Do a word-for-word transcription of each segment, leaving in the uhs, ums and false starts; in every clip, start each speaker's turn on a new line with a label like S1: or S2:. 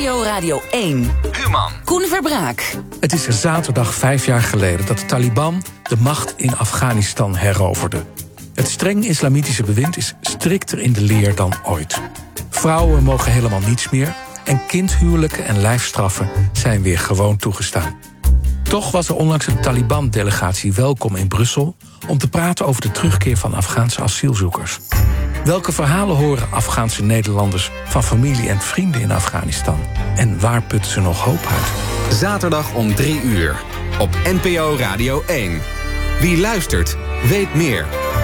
S1: O Radio één.
S2: Human.
S1: Koen Verbraak.
S3: Het is zaterdag vijf jaar geleden dat de Taliban de macht in Afghanistan heroverde. Het streng islamitische bewind is strikter in de leer dan ooit. Vrouwen mogen helemaal niets meer en kindhuwelijken en lijfstraffen zijn weer gewoon toegestaan. Toch was er onlangs een Taliban-delegatie welkom in Brussel om te praten over de terugkeer van Afghaanse asielzoekers. Welke verhalen horen Afghaanse Nederlanders van familie en vrienden in Afghanistan? En waar putten ze nog hoop uit?
S2: Zaterdag om drie uur. Op N P O Radio één. Wie luistert, weet meer.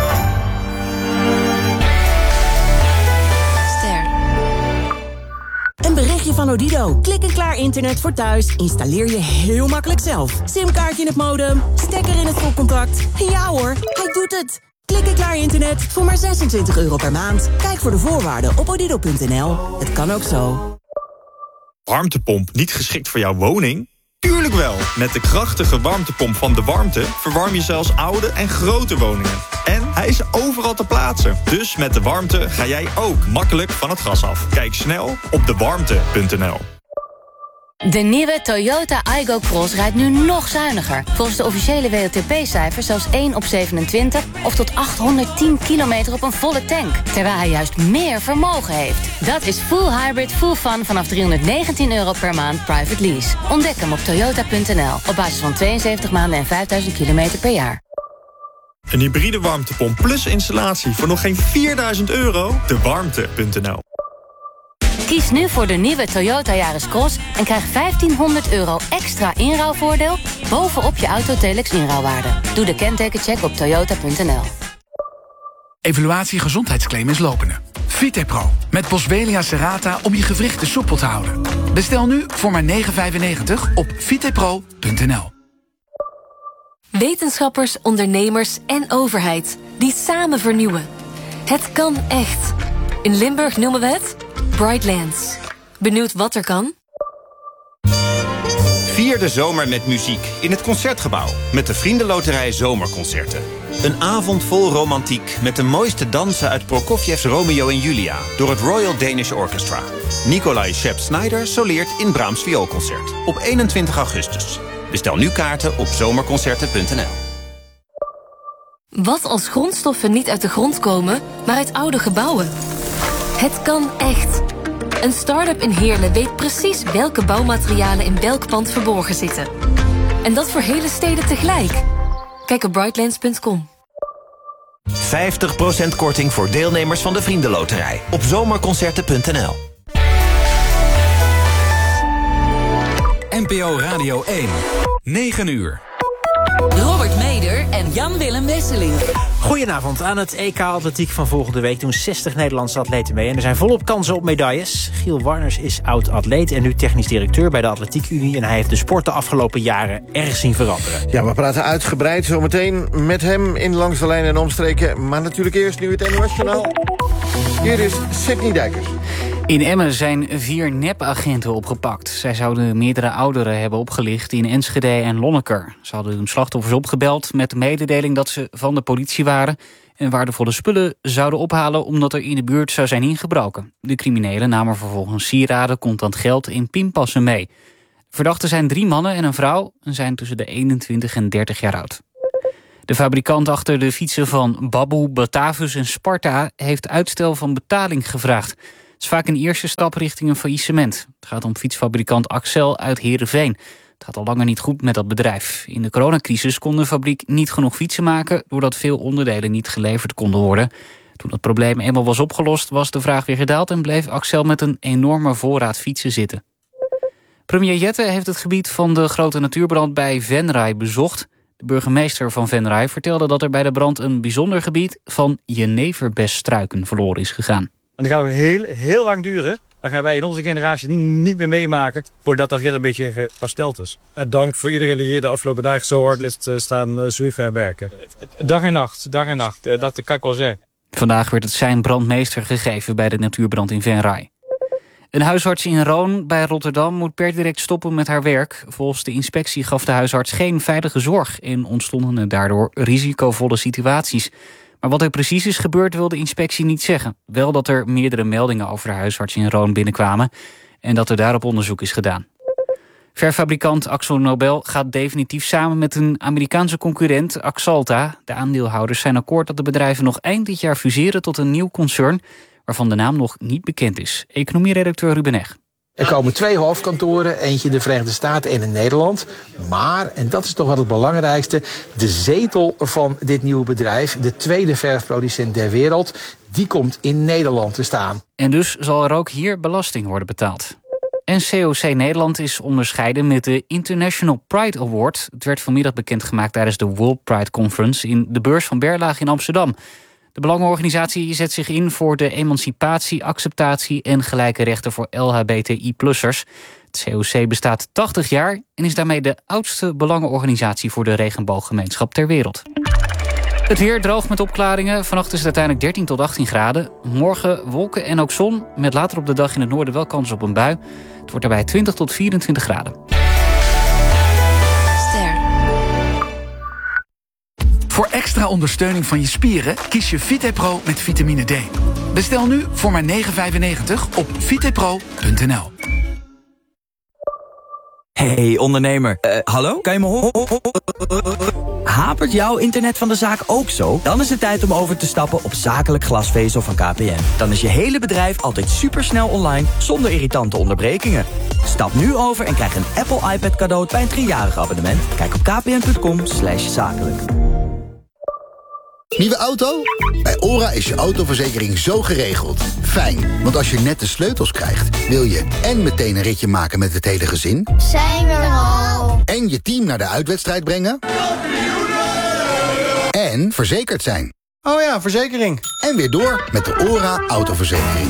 S4: Een berichtje van Odido. Klik en klaar internet voor thuis. Installeer je heel makkelijk zelf. Simkaartje in het modem, stekker in het stopcontact. Ja hoor, hij doet het. Klik en klaar internet voor maar zesentwintig euro per maand. Kijk voor de voorwaarden op odido punt n l. Het kan ook zo.
S5: Warmtepomp niet geschikt voor jouw woning? Tuurlijk wel! Met de krachtige warmtepomp van De Warmte verwarm je zelfs oude en grote woningen. En hij is overal te plaatsen. Dus met De Warmte ga jij ook makkelijk van het gas af. Kijk snel op de warmte punt n l.
S6: De nieuwe Toyota Aygo Cross rijdt nu nog zuiniger. Volgens de officiële W L T P-cijfers zelfs één op zevenentwintig... of tot achthonderdtien kilometer op een volle tank. Terwijl hij juist meer vermogen heeft. Dat is full hybrid, full fun vanaf driehonderdnegentien euro per maand private lease. Ontdek hem op toyota punt n l. Op basis van tweeënzeventig maanden en vijfduizend kilometer per jaar.
S5: Een hybride warmtepomp plus installatie voor nog geen vierduizend euro? de warmte punt n l.
S6: Kies nu voor de nieuwe Toyota Yaris Cross en krijg vijftienhonderd euro extra inruilvoordeel bovenop je Autotelex inruilwaarde. Doe de kentekencheck op toyota punt n l.
S7: Evaluatie gezondheidsclaim is lopende. Vitepro met Boswellia serrata om je gewrichten soepel te houden. Bestel nu voor maar negen vijfennegentig op vitepro punt n l.
S8: Wetenschappers, ondernemers en overheid die samen vernieuwen. Het kan echt. In Limburg noemen we het Brightlands. Benieuwd wat er kan?
S9: Vier de zomer met muziek in het Concertgebouw met de Vriendenloterij Zomerconcerten. Een avond vol romantiek met de mooiste dansen uit Prokofjevs Romeo en Julia door het Royal Danish Orchestra. Nikolai Shep-Snyder soleert in Brahms Vioolconcert op eenentwintig augustus. Bestel nu kaarten op zomerconcerten punt n l.
S8: Wat als grondstoffen niet uit de grond komen, maar uit oude gebouwen? Het kan echt. Een start-up in Heerlen weet precies welke bouwmaterialen in welk pand verborgen zitten. En dat voor hele steden tegelijk. Kijk op brightlands punt com.
S9: vijftig procent korting voor deelnemers van de Vriendenloterij op zomerconcerten punt n l.
S2: N P O Radio één. negen uur.
S1: Robert Meder en Jan-Willem Wesseling.
S10: Goedenavond. Aan het E K-atletiek van volgende week doen zestig Nederlandse atleten mee. En er zijn volop kansen op medailles. Giel Warners is oud-atleet en nu technisch directeur bij de Atletiek Unie. En hij heeft de sport de afgelopen jaren erg zien veranderen.
S11: Ja, we praten uitgebreid zometeen met hem in Langs de Lijn en Omstreken. Maar natuurlijk eerst nu het N O S-journaal. Hier is Sidney Dijkers.
S12: In Emmen zijn vier nepagenten opgepakt. Zij zouden meerdere ouderen hebben opgelicht in Enschede en Lonneker. Ze hadden hun slachtoffers opgebeld met de mededeling dat ze van de politie waren en waardevolle spullen zouden ophalen omdat er in de buurt zou zijn ingebroken. De criminelen namen vervolgens sieraden, contant geld en pinpassen mee. Verdachten zijn drie mannen en een vrouw en zijn tussen de eenentwintig en dertig jaar oud. De fabrikant achter de fietsen van Baboe, Batavus en Sparta heeft uitstel van betaling gevraagd. Het is vaak een eerste stap richting een faillissement. Het gaat om fietsfabrikant Axel uit Heerenveen. Het gaat al langer niet goed met dat bedrijf. In de coronacrisis kon de fabriek niet genoeg fietsen maken doordat veel onderdelen niet geleverd konden worden. Toen het probleem eenmaal was opgelost was de vraag weer gedaald en bleef Axel met een enorme voorraad fietsen zitten. Premier Jette heeft het gebied van de grote natuurbrand bij Venray bezocht. De burgemeester van Venray vertelde dat er bij de brand een bijzonder gebied van jeneverbesstruiken verloren is gegaan.
S13: En dat gaat heel, heel lang duren. Dat gaan wij in onze generatie niet, niet meer meemaken voordat dat weer een beetje hersteld is. En dank voor iedereen die hier de afgelopen dagen zo hard heeft staan uh, zwiffen en werken. Dag en nacht, dag en nacht, uh, dat kan ik wel zeggen.
S12: Vandaag werd het zijn brandmeester gegeven bij de natuurbrand in Venray. Een huisarts in Roon bij Rotterdam moet per direct stoppen met haar werk. Volgens de inspectie gaf de huisarts geen veilige zorg en ontstonden er daardoor risicovolle situaties. Maar wat er precies is gebeurd wil de inspectie niet zeggen. Wel dat er meerdere meldingen over de huisarts in Roon binnenkwamen. en dat er daarop onderzoek is gedaan. Verfabrikant AkzoNobel gaat definitief samen met een Amerikaanse concurrent Axalta. De aandeelhouders zijn akkoord dat de bedrijven nog eind dit jaar fuseren tot een nieuw concern, waarvan de naam nog niet bekend is. Economieredacteur Ruben Eg.
S14: Er komen twee hoofdkantoren, eentje in de Verenigde Staten en in Nederland. Maar, en dat is toch wel het belangrijkste, de zetel van dit nieuwe bedrijf, de tweede verfproducent ter wereld, die komt in Nederland te staan.
S12: En dus zal er ook hier belasting worden betaald. En C O C Nederland is onderscheiden met de International Pride Award. Het werd vanmiddag bekendgemaakt tijdens de World Pride Conference in de beurs van Berlage in Amsterdam. De belangenorganisatie zet zich in voor de emancipatie, acceptatie en gelijke rechten voor L H B T I plussers. Het C O C bestaat tachtig jaar en is daarmee de oudste belangenorganisatie voor de regenbooggemeenschap ter wereld. Het weer droog met opklaringen. Vannacht is het uiteindelijk dertien tot achttien graden. Morgen wolken en ook zon. Met later op de dag in het noorden wel kans op een bui. Het wordt daarbij twintig tot vierentwintig graden.
S8: Ster.
S7: Voor extra ondersteuning van je spieren kies je VitePro met vitamine D. Bestel nu voor maar negen vijfennegentig op vitepro punt n l.
S15: Hey ondernemer, uh, hallo? Kan je me horen? Hapert jouw internet van de zaak ook zo? Dan is het tijd om over te stappen op zakelijk glasvezel van K P N. Dan is je hele bedrijf altijd supersnel online, zonder irritante onderbrekingen. Stap nu over en krijg een Apple iPad cadeau bij een driejarig abonnement. Kijk op kpn.com slash zakelijk.
S16: Nieuwe auto? Bij OHRA is je autoverzekering zo geregeld. Fijn, want als je net de sleutels krijgt, wil je en meteen een ritje maken met het hele gezin.
S17: Zijn we er al?
S16: En je team naar de uitwedstrijd brengen. En verzekerd zijn.
S18: Oh ja, verzekering.
S16: En weer door met de OHRA autoverzekering.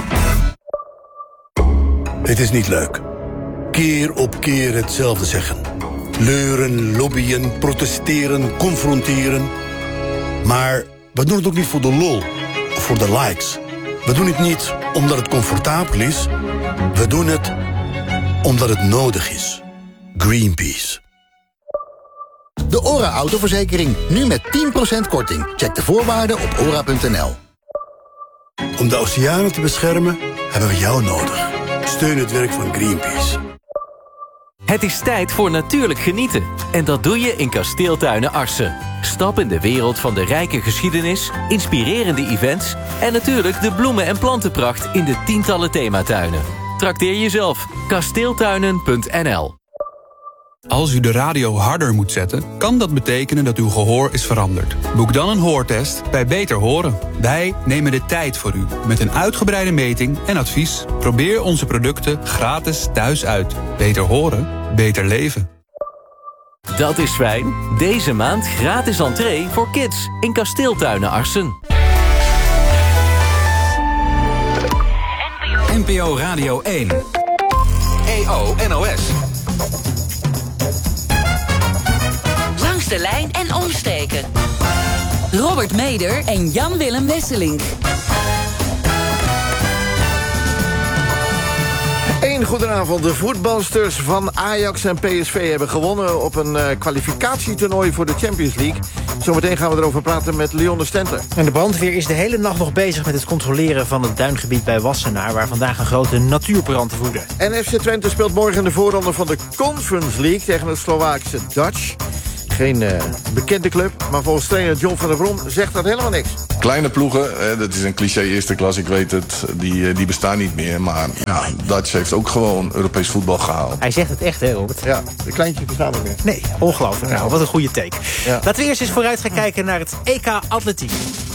S19: Het is niet leuk. Keer op keer hetzelfde zeggen. Leuren, lobbyen, protesteren, confronteren. Maar we doen het ook niet voor de lol of voor de likes. We doen het niet omdat het comfortabel is. We doen het omdat het nodig is. Greenpeace.
S16: De OHRA autoverzekering, nu met tien procent korting. Check de voorwaarden op ora punt n l.
S19: Om de oceanen te beschermen hebben we jou nodig. Steun het werk van Greenpeace.
S20: Het is tijd voor natuurlijk genieten. En dat doe je in Kasteeltuinen Arcen. Stap in de wereld van de rijke geschiedenis, inspirerende events en natuurlijk de bloemen- en plantenpracht in de tientallen thematuinen. Trakteer jezelf. kasteeltuinen punt n l.
S21: Als u de radio harder moet zetten, kan dat betekenen dat uw gehoor is veranderd. Boek dan een hoortest bij Beter Horen. Wij nemen de tijd voor u met een uitgebreide meting en advies. Probeer onze producten gratis thuis uit. Beter horen, beter leven.
S20: Dat is fijn. Deze maand gratis entree voor kids in Kasteeltuinen Arcen.
S2: N P O Radio één. E O N O S.
S1: Langs de lijn en omstreken. Robert Meder en Jan-Willem Wesseling.
S11: Een goedenavond. De voetbalsters van Ajax en P S V hebben gewonnen op een uh, kwalificatietoernooi voor de Champions League. Zometeen gaan we erover praten met Lionne Stenter.
S10: En de brandweer is de hele nacht nog bezig met het controleren van het duingebied bij Wassenaar, waar vandaag een grote natuurbrand woedde.
S11: En F C Twente speelt morgen in de voorronde van de Conference League tegen het Slovaakse Dutch. Geen uh, bekende club, maar volgens trainer John van der Brom zegt dat helemaal niks.
S22: Kleine ploegen, dat is een cliché eerste klas, ik weet het, die, die bestaan niet meer. Maar ja, Dutch heeft ook gewoon Europees voetbal gehaald.
S10: Hij zegt het echt, hè Robert?
S11: Ja, de kleintjes bestaan niet meer.
S10: Nee, ongelooflijk. Nou, wat een goede take.
S11: Ja.
S10: Laten we eerst eens vooruit gaan kijken naar het E K Atletiek.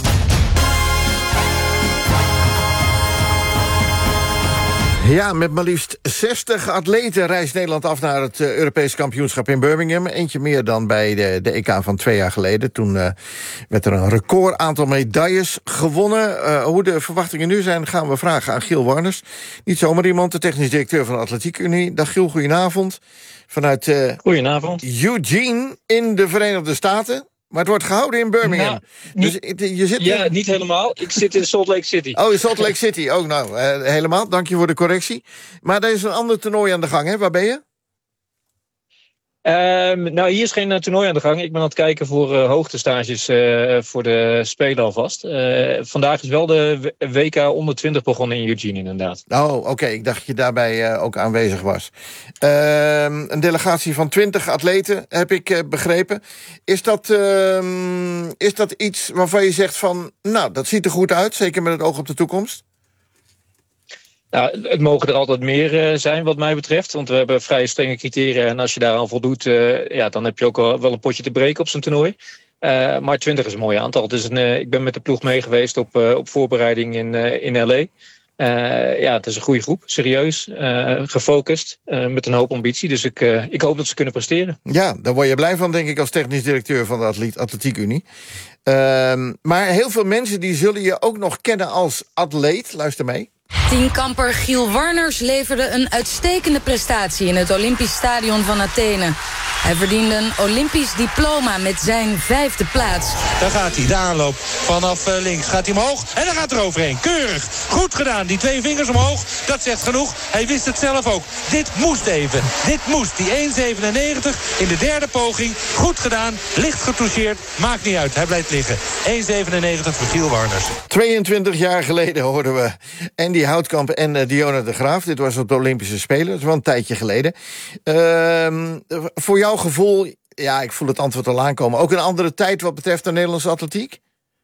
S11: Ja, met maar liefst zestig atleten reist Nederland af naar het uh, Europees kampioenschap in Birmingham. Eentje meer dan bij de, de E K van twee jaar geleden. Toen uh, werd er een record aantal medailles gewonnen. Uh, hoe de verwachtingen nu zijn, gaan we vragen aan Giel Warners. Niet zomaar iemand, de technisch directeur van de Atletiek Unie. Dag Giel, goedenavond. Vanuit uh,
S23: goedenavond.
S11: Eugene in de Verenigde Staten. Maar het wordt gehouden in Birmingham.
S23: Nou, niet,
S11: dus je zit
S23: ja,
S11: in...
S23: niet helemaal. Ik zit in Salt Lake City.
S11: Oh, in Salt Lake City. Ook oh, nou, uh, helemaal. Dank je voor de correctie. Maar er is een ander toernooi aan de gang, hè? Waar ben je?
S23: Um, nou, hier is geen uh, toernooi aan de gang. Ik ben aan het kijken voor uh, hoogtestages uh, voor de Spelen alvast. Uh, vandaag is wel de W K onder twintig begonnen in Eugene, inderdaad.
S11: Oh, oké. Okay. Ik dacht dat je daarbij uh, ook aanwezig was. Uh, een delegatie van twintig atleten, heb ik uh, begrepen. Is dat, uh, is dat iets waarvan je zegt van... nou, dat ziet er goed uit, zeker met het oog op de toekomst?
S23: Nou, het mogen er altijd meer uh, zijn wat mij betreft. Want we hebben vrij strenge criteria. En als je daar aan voldoet, uh, ja, dan heb je ook wel een potje te breken op zo'n toernooi. Uh, maar twintig is een mooi aantal. Dus een, uh, ik ben met de ploeg mee geweest op, uh, op voorbereiding in, uh, in L A. Uh, ja, het is een goede groep. Serieus, uh, gefocust, uh, met een hoop ambitie. Dus ik, uh, ik hoop dat ze kunnen presteren.
S11: Ja, daar word je blij van, denk ik, als technisch directeur van de Atlet- Atletiek Unie. Uh, maar heel veel mensen die zullen je ook nog kennen als atleet. Luister mee.
S3: Tienkamper Giel Warners leverde een uitstekende prestatie in het Olympisch Stadion van Athene. Hij verdiende een Olympisch diploma met zijn vijfde plaats.
S4: Daar gaat hij, de aanloop vanaf links. Gaat hij omhoog en dan gaat er overheen. Keurig, goed gedaan. Die twee vingers omhoog, dat zegt genoeg. Hij wist het zelf ook. Dit moest even. Dit moest. Die één zevenennegentig in de derde poging. Goed gedaan, licht getoucheerd. Maakt niet uit, hij blijft liggen. één zevenennegentig voor Giel Warners.
S11: tweeëntwintig jaar geleden hoorden we Andy Houtkamp en uh, Dionne de Graaf. Dit was op de Olympische Spelen, dat is wel een tijdje geleden. Uh, voor jouw gevoel, ja, ik voel het antwoord al aankomen, ook een andere tijd wat betreft de Nederlandse atletiek?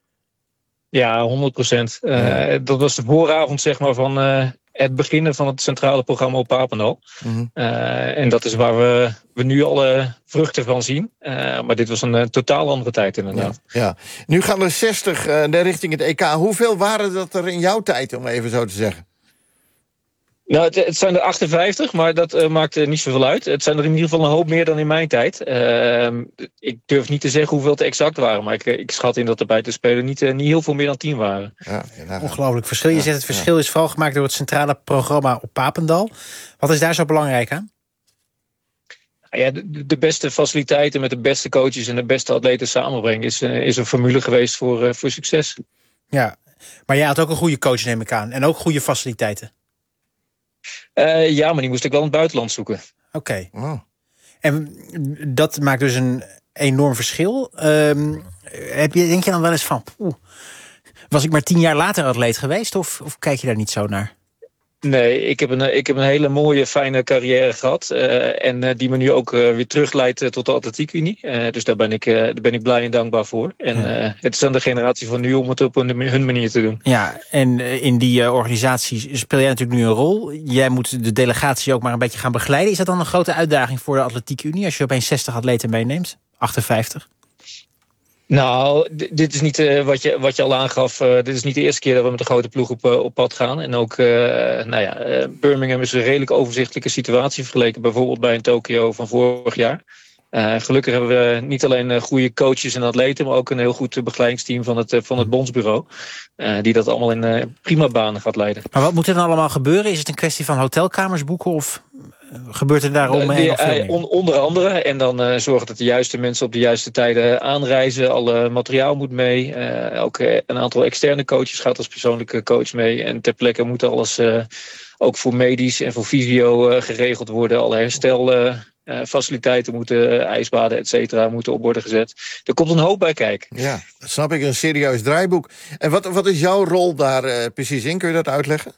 S23: Ja, honderd procent. Uh, dat was de vooravond, zeg maar, van uh, het beginnen van het centrale programma op Papendal. Mm-hmm. Uh, en dat is waar we, we nu alle vruchten van zien. Uh, maar dit was een uh, totaal andere tijd, inderdaad.
S11: Ja, ja. Nu gaan er zestig uh, richting het E K. Hoeveel waren dat er in jouw tijd, om even zo te zeggen?
S23: Nou, het, het zijn er achtenvijftig, maar dat uh, maakt uh, niet zoveel uit. Het zijn er in ieder geval een hoop meer dan in mijn tijd. Uh, ik durf niet te zeggen hoeveel het exact waren, maar ik, ik schat in dat er bij te spelen niet, uh, niet heel veel meer dan tien waren.
S11: Ja,
S10: ongelooflijk verschil. Je zegt het verschil is vooral gemaakt door het centrale programma op Papendal. Wat is daar zo belangrijk aan?
S23: Ja, de, de beste faciliteiten met de beste coaches en de beste atleten samenbrengen is, uh, is een formule geweest voor, uh, voor succes.
S10: Ja, maar jij had ook een goede coach, neem ik aan. En ook goede faciliteiten.
S23: Uh, ja, maar die moest ik wel in het buitenland zoeken.
S10: Oké. Okay. Oh. En dat maakt dus een enorm verschil. Um, heb je, denk je dan wel eens van... Poeh, was ik maar tien jaar later atleet geweest? Of, of kijk je daar niet zo naar?
S23: Nee, ik heb een, ik heb een hele mooie, fijne carrière gehad. Uh, en uh, die me nu ook uh, weer terugleidt uh, tot de Atletiek Unie. Uh, dus daar ben, ik, uh, daar ben ik blij en dankbaar voor. En uh, het is aan de generatie van nu om het op hun, hun manier te doen.
S10: Ja, en uh, in die uh, organisatie speel jij natuurlijk nu een rol. Jij moet de delegatie ook maar een beetje gaan begeleiden. Is dat dan een grote uitdaging voor de Atletiek Unie... als je opeens zestig atleten meeneemt? achtenvijftig?
S23: Nou, d- dit is niet uh, wat, je, wat je al aangaf. Uh, dit is niet de eerste keer dat we met een grote ploeg op, uh, op pad gaan. En ook, uh, nou ja, uh, Birmingham is een redelijk overzichtelijke situatie vergeleken bijvoorbeeld bij een Tokio van vorig jaar. Uh, gelukkig hebben we niet alleen uh, goede coaches en atleten, maar ook een heel goed begeleidingsteam van het, uh, van het bondsbureau. Uh, die dat allemaal in uh, prima banen gaat leiden.
S10: Maar wat moet er dan allemaal gebeuren? Is het een kwestie van hotelkamers boeken of gebeurt er daarom uh, nog veel meer?
S23: On, onder andere. En dan uh, zorgen dat de juiste mensen op de juiste tijden aanreizen. Alle materiaal moet mee. Uh, ook uh, een aantal externe coaches gaat als persoonlijke coach mee. En ter plekke moet alles uh, ook voor medisch en voor fysio uh, geregeld worden. Alle herstel... Uh, Uh, faciliteiten moeten, uh, ijsbaden, et cetera, moeten op worden gezet. Er komt een hoop bij kijken.
S11: Ja, dat snap ik, een serieus draaiboek. En wat, wat is jouw rol daar uh, precies in? Kun je dat uitleggen?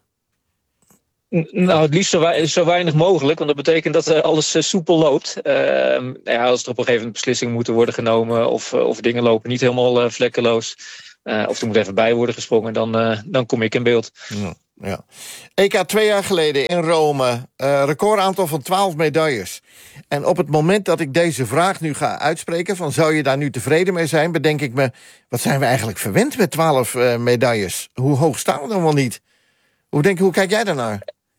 S23: N- nou, het liefst zo, wei- zo weinig mogelijk, want dat betekent dat uh, alles uh, soepel loopt. Uh, ja, als er op een gegeven moment beslissingen moeten worden genomen of, uh, of dingen lopen niet helemaal uh, vlekkeloos, uh, of er moet even bij worden gesprongen, dan, uh, dan kom ik in beeld.
S11: Ja. Ja. E K twee jaar geleden in Rome, uh, recordaantal van twaalf medailles. En op het moment dat ik deze vraag nu ga uitspreken, van zou je daar nu tevreden mee zijn, bedenk ik me, wat zijn we eigenlijk verwend met twaalf uh, medailles? Hoe hoog staan we dan wel niet? Hoe, denk, hoe kijk jij daarnaar?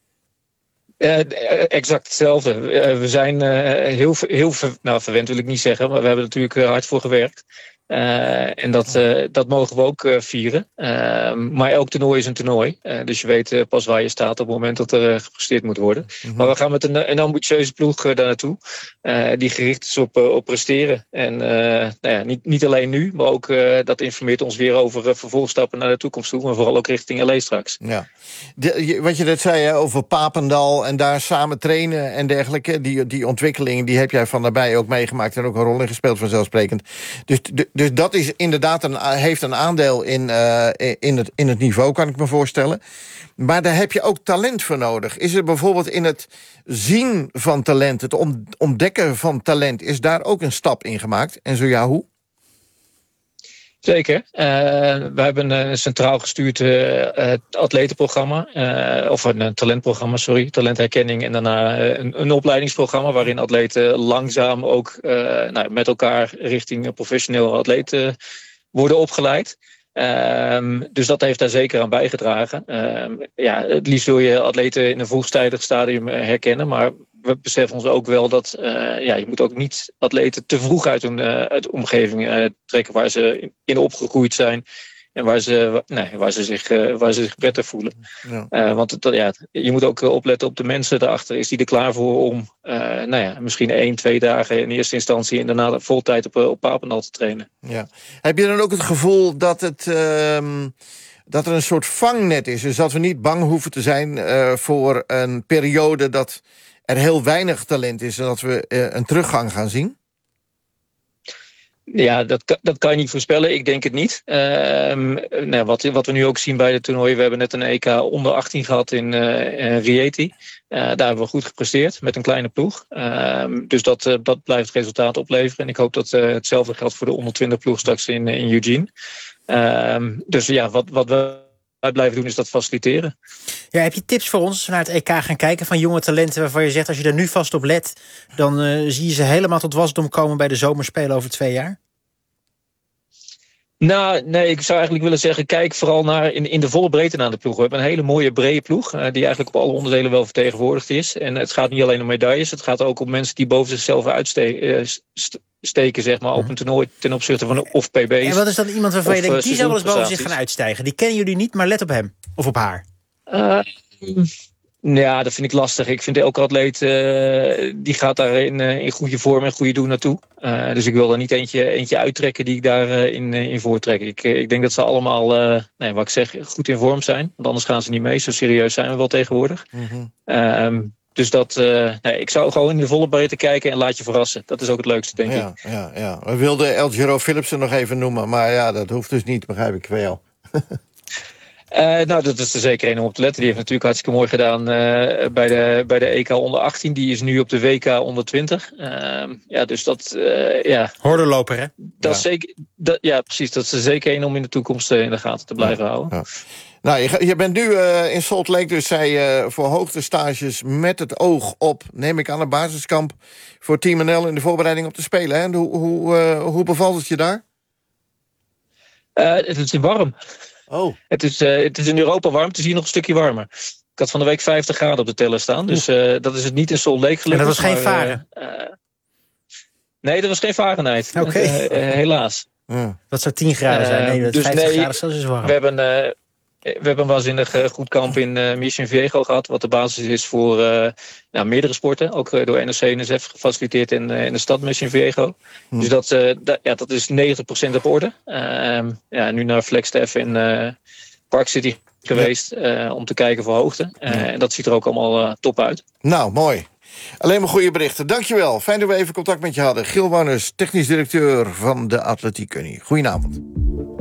S23: Uh, exact hetzelfde. Uh, we zijn uh, heel, heel ver, nou, verwend wil ik niet zeggen, maar we hebben er natuurlijk uh, hard voor gewerkt. Uh, en dat, uh, dat mogen we ook uh, vieren. Uh, maar elk toernooi is een toernooi. Uh, dus je weet uh, pas waar je staat op het moment dat er uh, gepresteerd moet worden. Mm-hmm. Maar we gaan met een, een ambitieuze ploeg uh, daar naartoe. Uh, die gericht is op, uh, op presteren. En uh, nou ja, niet, niet alleen nu, maar ook uh, dat informeert ons weer over uh, vervolgstappen naar de toekomst toe. Maar vooral ook richting L A straks.
S11: Ja. De, je, wat je net zei hè, over Papendal en daar samen trainen en dergelijke. Die, die ontwikkeling die heb jij van nabij ook meegemaakt en ook een rol in gespeeld vanzelfsprekend. Dus, de, dus dat is inderdaad een, heeft een aandeel in, uh, in, het, in het niveau, kan ik me voorstellen. Maar daar heb je ook talent voor nodig. Is er bijvoorbeeld in het zien van talent, het ontdekken van talent, is daar ook een stap in gemaakt? En zo ja, hoe?
S23: Zeker. Uh, we hebben een centraal gestuurd uh, atletenprogramma. Uh, of een talentprogramma, sorry. Talentherkenning. En daarna uh, een, een opleidingsprogramma waarin atleten langzaam ook uh, nou, met elkaar richting professioneel atleten worden opgeleid. Um, dus dat heeft daar zeker aan bijgedragen. Um, ja, het liefst wil je atleten in een vroegtijdig stadium herkennen, maar we beseffen ons ook wel dat uh, ja, je moet ook niet atleten te vroeg uit hun uh, uit de omgeving uh, trekken waar ze in opgegroeid zijn en waar ze, nee, waar ze, zich, uh, waar ze zich prettig voelen. Ja. Uh, want het, ja, je moet ook opletten op de mensen daarachter. Is die er klaar voor om uh, nou ja, misschien één, twee dagen in eerste instantie en daarna vol tijd op, op Papendal te trainen.
S11: Ja. Heb je dan ook het gevoel dat het Uh... dat er een soort vangnet is, dus dat we niet bang hoeven te zijn uh, voor een periode dat er heel weinig talent is en dat we uh, een teruggang gaan zien?
S23: Ja, dat, dat kan je niet voorspellen. Ik denk het niet. Uh, nou, wat, wat we nu ook zien bij de toernooi, we hebben net een E K onder achttien gehad in, uh, in Rieti. Uh, daar hebben we goed gepresteerd met een kleine ploeg. Uh, dus dat, uh, dat blijft het resultaat opleveren. En ik hoop dat uh, hetzelfde geldt voor de onder twintig ploeg straks in, in Eugene. Uh, dus ja, wat, wat we blijven doen is dat faciliteren.
S10: Ja, heb je tips voor ons als we naar het E K gaan kijken van jonge talenten waarvan je zegt als je daar nu vast op let, dan uh, zie je ze helemaal tot wasdom komen bij de zomerspelen over twee jaar?
S23: Nou, nee, ik zou eigenlijk willen zeggen, kijk vooral naar in, in de volle breedte naar de ploeg. We hebben een hele mooie brede ploeg, uh, die eigenlijk op alle onderdelen wel vertegenwoordigd is. En het gaat niet alleen om medailles, het gaat ook om mensen die boven zichzelf uitsteken, steken, zeg maar, op een toernooi ten opzichte van of P B's.
S10: En wat is dan iemand waarvan je denkt, die zou wel eens boven zich gaan uitstijgen? Die kennen jullie niet, maar let op hem. Of op haar.
S23: Uh, ja, dat vind ik lastig. Ik vind elke atleet, uh, die gaat daar in, uh, in goede vorm en goede doen naartoe. Uh, dus ik wil er niet eentje, eentje uittrekken die ik daarin uh, in, uh, in voortrek. Ik, uh, ik denk dat ze allemaal, uh, nee, wat ik zeg, goed in vorm zijn. Want anders gaan ze niet mee. Zo serieus zijn we wel tegenwoordig. Mm-hmm. Um, Dus dat, uh, nee, ik zou gewoon in de volle breedte kijken en laat je verrassen. Dat is ook het leukste, denk
S11: ja,
S23: ik.
S11: Ja, ja. We wilden El Giro Philipsen nog even noemen, maar ja, dat hoeft dus niet, begrijp ik wel.
S23: Uh, nou, dat is er zeker één om op te letten. Die heeft natuurlijk hartstikke mooi gedaan uh, bij, de, bij de E K onder achttien. Die is nu op de W K onder twintig. Uh, ja, dus dat, uh, ja.
S10: Hordenloper, hè?
S23: Dat ja. Is zeker, dat, ja, precies. Dat is er zeker één om in de toekomst uh, in de gaten te blijven ja, houden. Ja.
S11: Nou, je, je bent nu uh, in Salt Lake, dus zij uh, voor hoogtestages met het oog op, neem ik aan, een basiskamp voor Team N L in de voorbereiding op de Spelen. Hè? Hoe, hoe, uh, hoe bevalt het je daar?
S23: Uh, het is warm.
S11: Oh.
S23: Het is, uh, het is in Europa warm, het is hier nog een stukje warmer. Ik had van de week vijftig graden op de teller staan, dus uh, dat is het niet in Salt Lake gelukkig.
S10: En dat was geen varen?
S23: Uh, uh, nee, dat was geen Fahrenheit.
S10: Oké. Okay.
S23: Uh, uh, helaas.
S10: Ja. Dat zou tien graden zijn. Nee, dat
S23: dus
S10: vijftig
S23: nee,
S10: graden zelfs is warm.
S23: We hebben, uh, we hebben een waanzinnig goed kamp in uh, Mission Viejo gehad, wat de basis is voor uh, nou, meerdere sporten. Ook uh, door N O C en N S F gefaciliteerd in, uh, in de stad Mission Viejo. Hm. Dus dat, uh, da, ja, dat is negentig procent op orde. Uh, ja, nu naar Flagstaff in uh, Park City geweest ja. uh, om te kijken voor hoogte. Uh, ja. En dat ziet er ook allemaal uh, top uit.
S11: Nou, mooi. Alleen maar goede berichten. Dankjewel. Fijn dat we even contact met je hadden. Giel Warners, technisch directeur van de Atletiek Unie. Goedenavond.